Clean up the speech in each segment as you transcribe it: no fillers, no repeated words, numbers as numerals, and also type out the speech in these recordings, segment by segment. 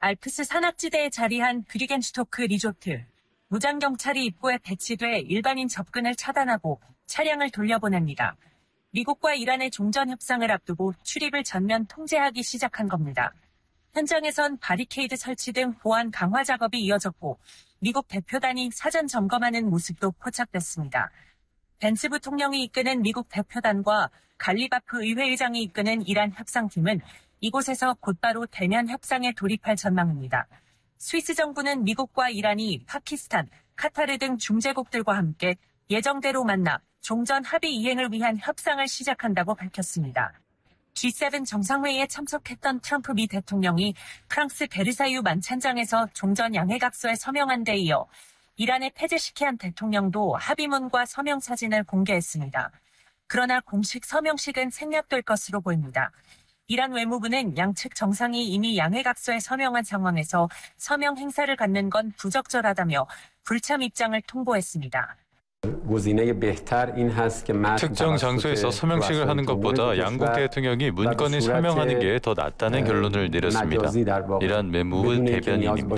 알프스 산악지대에 자리한 브리겐슈토크 리조트. 무장경찰이 입구에 배치돼 일반인 접근을 차단하고 차량을 돌려보냅니다. 미국과 이란의 종전 협상을 앞두고 출입을 전면 통제하기 시작한 겁니다. 현장에선 바리케이드 설치 등 보안 강화 작업이 이어졌고 미국 대표단이 사전 점검하는 모습도 포착됐습니다. 벤스 부통령이 이끄는 미국 대표단과 갈리바프 의회의장이 이끄는 이란 협상팀은 이곳에서 곧바로 대면 협상에 돌입할 전망입니다. 스위스 정부는 미국과 이란이 파키스탄, 카타르 등 중재국들과 함께 예정대로 만나 종전 합의 이행을 위한 협상을 시작한다고 밝혔습니다. G7 정상회의에 참석했던 트럼프 미 대통령이 프랑스 베르사유 만찬장에서 종전 양해각서에 서명한 데 이어 이란의 페제시키안 대통령도 합의문과 서명 사진을 공개했습니다. 그러나 공식 서명식은 생략될 것으로 보입니다. 이란 외무부는 양측 정상이 이미 양해각서에 서명한 상황에서 서명 행사를 갖는 건 부적절하다며 불참 입장을 통보했습니다. 특정 장소에서 서명식을 하는 것보다 양국 대통령이 문건을 서명하는 게 더 낫다는 결론을 내렸습니다. 이란 외무부 대변인입니다.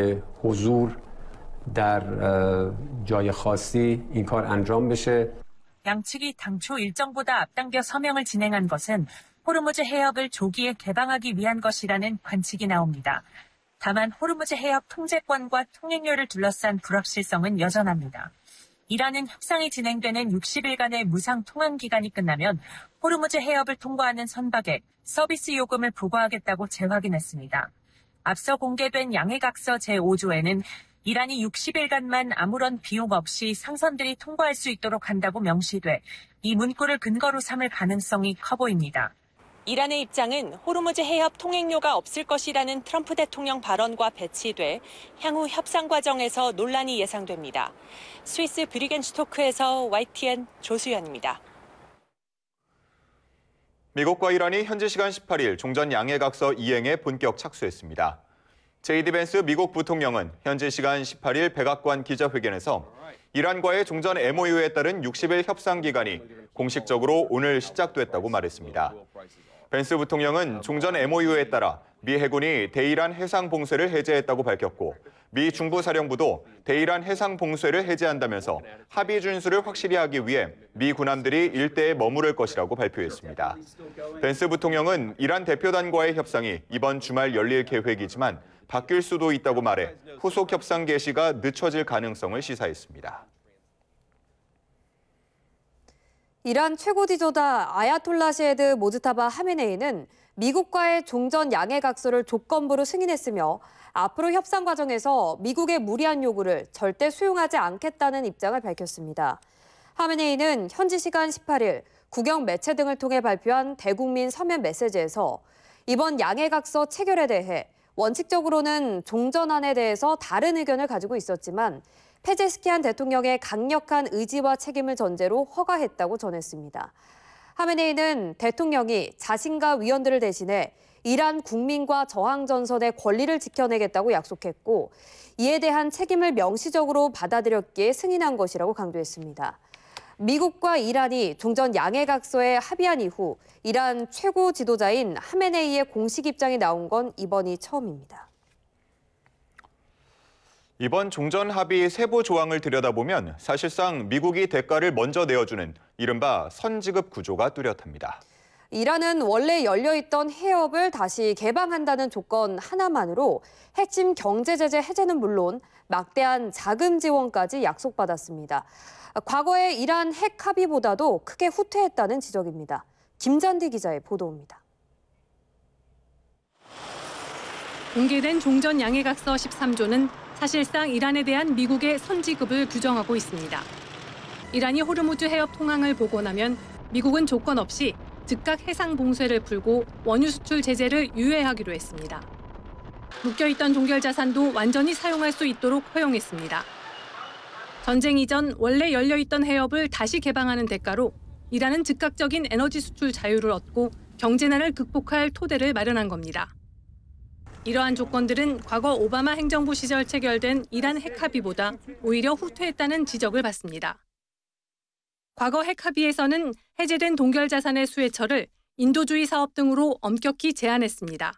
양측이 당초 일정보다 앞당겨 서명을 진행한 것은 호르무즈 해협을 조기에 개방하기 위한 것이라는 관측이 나옵니다. 다만 호르무즈 해협 통제권과 통행료를 둘러싼 불확실성은 여전합니다. 이란은 협상이 진행되는 60일간의 무상 통항 기간이 끝나면 호르무즈 해협을 통과하는 선박에 서비스 요금을 부과하겠다고 재확인했습니다. 앞서 공개된 양해각서 제5조에는 이란이 60일간만 아무런 비용 없이 상선들이 통과할 수 있도록 한다고 명시돼 이 문구를 근거로 삼을 가능성이 커 보입니다. 이란의 입장은 호르무즈 해협 통행료가 없을 것이라는 트럼프 대통령 발언과 배치돼 향후 협상 과정에서 논란이 예상됩니다. 스위스 브리겐슈토크에서 YTN 조수연입니다. 미국과 이란이 현지 시간 18일 종전 양해각서 이행에 본격 착수했습니다. 제이디 벤스 미국 부통령은 현지 시간 18일 백악관 기자회견에서 이란과의 종전 MOU에 따른 60일 협상 기간이 공식적으로 오늘 시작됐다고 말했습니다. 벤스 부통령은 종전 MOU에 따라 미 해군이 대이란 해상 봉쇄를 해제했다고 밝혔고 미 중부사령부도 대이란 해상 봉쇄를 해제한다면서 합의 준수를 확실히 하기 위해 미 군함들이 일대에 머무를 것이라고 발표했습니다. 벤스 부통령은 이란 대표단과의 협상이 이번 주말 열릴 계획이지만 바뀔 수도 있다고 말해 후속 협상 개시가 늦춰질 가능성을 시사했습니다. 이란 최고 지도자 아야톨라 셰헤드 모즈타바 하메네이는 미국과의 종전 양해각서를 조건부로 승인했으며 앞으로 협상 과정에서 미국의 무리한 요구를 절대 수용하지 않겠다는 입장을 밝혔습니다. 하메네이는 현지 시간 18일 국영 매체 등을 통해 발표한 대국민 서면 메시지에서 이번 양해각서 체결에 대해 원칙적으로는 종전안에 대해서 다른 의견을 가지고 있었지만 페제시키안 대통령의 강력한 의지와 책임을 전제로 허가했다고 전했습니다. 하메네이는 대통령이 자신과 위원들을 대신해 이란 국민과 저항전선의 권리를 지켜내겠다고 약속했고 이에 대한 책임을 명시적으로 받아들였기에 승인한 것이라고 강조했습니다. 미국과 이란이 종전 양해각서에 합의한 이후 이란 최고 지도자인 하메네이의 공식 입장이 나온 건 이번이 처음입니다. 이번 종전 합의 세부 조항을 들여다보면 사실상 미국이 대가를 먼저 내어주는 이른바 선지급 구조가 뚜렷합니다. 이란은 원래 열려있던 해협을 다시 개방한다는 조건 하나만으로 핵심 경제 제재 해제는 물론 막대한 자금 지원까지 약속받았습니다. 과거에 이란 핵 합의보다도 크게 후퇴했다는 지적입니다. 김잔디 기자의 보도입니다. 공개된 종전 양해각서 13조는 사실상 이란에 대한 미국의 선지급을 규정하고 있습니다. 이란이 호르무즈 해협 통항을 복원하면 미국은 조건 없이 즉각 해상 봉쇄를 풀고 원유 수출 제재를 유예하기로 했습니다. 묶여있던 종결 자산도 완전히 사용할 수 있도록 허용했습니다. 전쟁 이전 원래 열려있던 해협을 다시 개방하는 대가로 이란은 즉각적인 에너지 수출 자유를 얻고 경제난을 극복할 토대를 마련한 겁니다. 이러한 조건들은 과거 오바마 행정부 시절 체결된 이란 핵 합의보다 오히려 후퇴했다는 지적을 받습니다. 과거 핵 합의에서는 해제된 동결 자산의 수혜처를 인도주의 사업 등으로 엄격히 제한했습니다.